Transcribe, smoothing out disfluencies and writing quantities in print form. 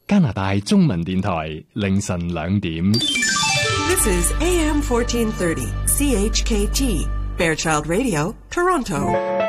加拿大中文電台凌晨2點。 This is AM 1430, CHKT, Fairchild Radio, Toronto.